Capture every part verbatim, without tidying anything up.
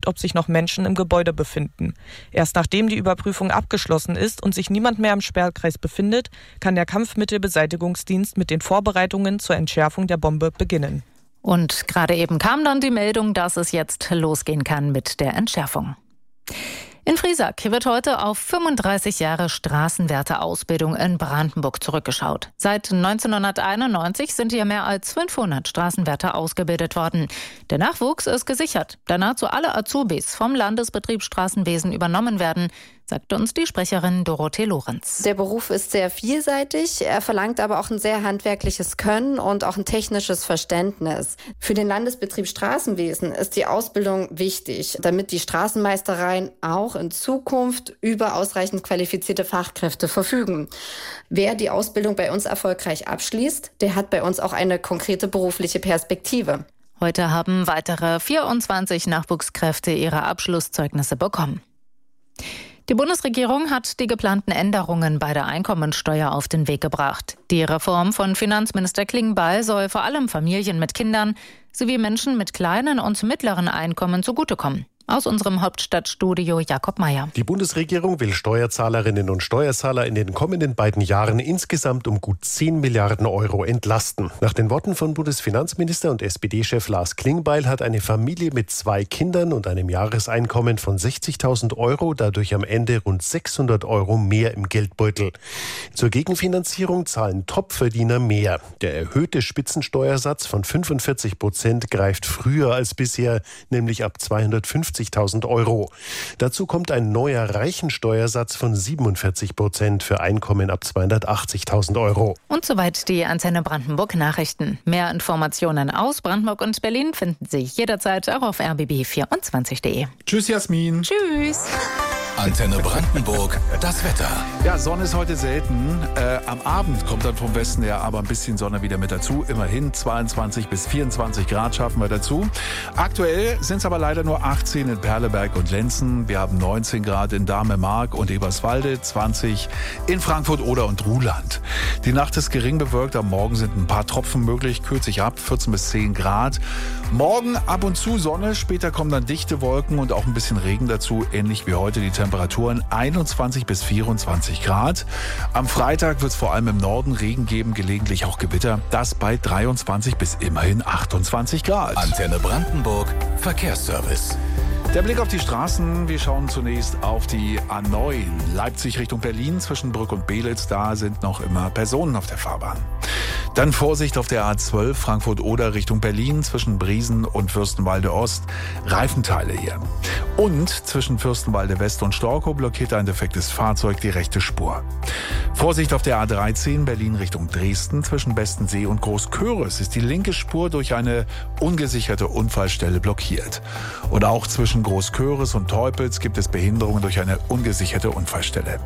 überprüft, ob sich noch Menschen im Gebäude befinden. Erst nachdem die Überprüfung abgeschlossen ist und sich niemand mehr im Sperrkreis befindet, kann der Kampfmittelbeseitigungsdienst mit den Vorbereitungen zur Entschärfung der Bombe beginnen. Und gerade eben kam dann die Meldung, dass es jetzt losgehen kann mit der Entschärfung. In Friesack wird heute auf fünfunddreißig Jahre Straßenwärterausbildung in Brandenburg zurückgeschaut. Seit neunzehnhunderteinundneunzig sind hier mehr als fünfhundert Straßenwärter ausgebildet worden. Der Nachwuchs ist gesichert, da nahezu alle Azubis vom Landesbetrieb Straßenwesen übernommen werden, sagte uns die Sprecherin Dorothee Lorenz. Der Beruf ist sehr vielseitig, er verlangt aber auch ein sehr handwerkliches Können und auch ein technisches Verständnis. Für den Landesbetrieb Straßenwesen ist die Ausbildung wichtig, damit die Straßenmeistereien auch in Zukunft über ausreichend qualifizierte Fachkräfte verfügen. Wer die Ausbildung bei uns erfolgreich abschließt, der hat bei uns auch eine konkrete berufliche Perspektive. Heute haben weitere vierundzwanzig Nachwuchskräfte ihre Abschlusszeugnisse bekommen. Die Bundesregierung hat die geplanten Änderungen bei der Einkommensteuer auf den Weg gebracht. Die Reform von Finanzminister Klingbeil soll vor allem Familien mit Kindern sowie Menschen mit kleinen und mittleren Einkommen zugutekommen. Aus unserem Hauptstadtstudio Jakob Mayer. Die Bundesregierung will Steuerzahlerinnen und Steuerzahler in den kommenden beiden Jahren insgesamt um gut zehn Milliarden Euro entlasten. Nach den Worten von Bundesfinanzminister und S P D-Chef Lars Klingbeil hat eine Familie mit zwei Kindern und einem Jahreseinkommen von sechzigtausend Euro dadurch am Ende rund sechshundert Euro mehr im Geldbeutel. Zur Gegenfinanzierung zahlen Topverdiener mehr. Der erhöhte Spitzensteuersatz von fünfundvierzig Prozent greift früher als bisher, nämlich ab zweihundertfünfzigtausend Euro. Dazu kommt ein neuer Reichensteuersatz von siebenundvierzig Prozent für Einkommen ab zweihundertachtzigtausend Euro. Und soweit die Antenne Brandenburg Nachrichten. Mehr Informationen aus Brandenburg und Berlin finden Sie jederzeit auch auf r b b vierundzwanzig punkt de. Tschüss Jasmin. Tschüss. Antenne Brandenburg, das Wetter. Ja, Sonne ist heute selten. Äh, am Abend kommt dann vom Westen her aber ein bisschen Sonne wieder mit dazu. Immerhin zweiundzwanzig bis vierundzwanzig Grad schaffen wir dazu. Aktuell sind es aber leider nur achtzehn in Perleberg und Lenzen. Wir haben neunzehn Grad in Dahme-Mark und Eberswalde, zwanzig in Frankfurt-Oder und Ruhland. Die Nacht ist gering bewölkt. Am Morgen sind ein paar Tropfen möglich. Kühlt sich ab, vierzehn bis zehn Grad. Morgen ab und zu Sonne. Später kommen dann dichte Wolken und auch ein bisschen Regen dazu. Ähnlich wie heute die Temperaturen einundzwanzig bis vierundzwanzig Grad. Am Freitag wird es vor allem im Norden Regen geben, gelegentlich auch Gewitter. Das bei dreiundzwanzig bis immerhin achtundzwanzig Grad. Antenne Brandenburg, Verkehrsservice. Der Blick auf die Straßen. Wir schauen zunächst auf die A neun. Leipzig Richtung Berlin zwischen Brück und Belitz. Da sind noch immer Personen auf der Fahrbahn. Dann Vorsicht auf der A zwölf Frankfurt-Oder Richtung Berlin zwischen Briesen und Fürstenwalde Ost. Reifenteile hier. Und zwischen Fürstenwalde West und Storkow blockiert ein defektes Fahrzeug die rechte Spur. Vorsicht auf der A dreizehn Berlin Richtung Dresden zwischen Bestensee und Großköris ist die linke Spur durch eine ungesicherte Unfallstelle blockiert. Und auch zwischen Großköris und Teupitz gibt es Behinderungen durch eine ungesicherte Unfallstelle.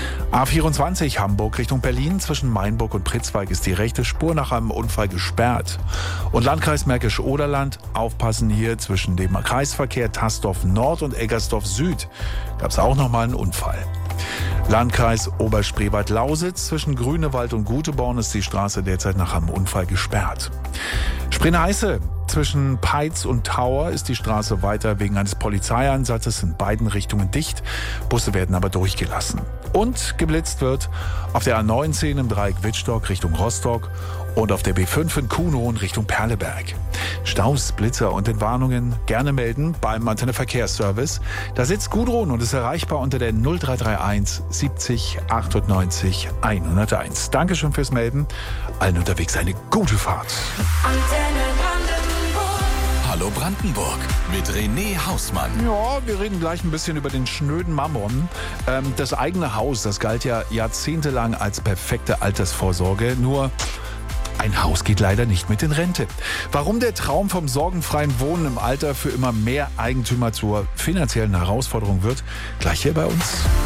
A vierundzwanzig Hamburg Richtung Berlin zwischen Mainburg und Pritzwalk ist die rechte Spur nach einem Unfall gesperrt. Und Landkreis Märkisch-Oderland, aufpassen hier zwischen dem Kreisverkehr Tasdorf Nord und Eggersdorf Süd gab es auch nochmal einen Unfall. Landkreis Oberspreewald-Lausitz zwischen Grünewald und Guteborn ist die Straße derzeit nach einem Unfall gesperrt. Spree-Neiße zwischen Peitz und Tauer ist die Straße weiter wegen eines Polizeieinsatzes in beiden Richtungen dicht. Busse werden aber durchgelassen. Und geblitzt wird auf der A neunzehn im Dreieck Wittstock Richtung Rostock und auf der B fünf in Kuhnow in Richtung Perleberg. Staus, Blitzer und Entwarnungen gerne melden beim Antenne Verkehrsservice. Da sitzt Gudrun und ist erreichbar unter der null drei drei eins siebzig achtundneunzig hunderteins. Dankeschön fürs Melden. Allen unterwegs eine gute Fahrt. Antenne Brandenburg. Hallo Brandenburg mit René Hausmann. Ja, wir reden gleich ein bisschen über den schnöden Mammon. Ähm, das eigene Haus, das galt ja jahrzehntelang als perfekte Altersvorsorge. Nur ein Haus geht leider nicht mit in Rente. Warum der Traum vom sorgenfreien Wohnen im Alter für immer mehr Eigentümer zur finanziellen Herausforderung wird, gleich hier bei uns.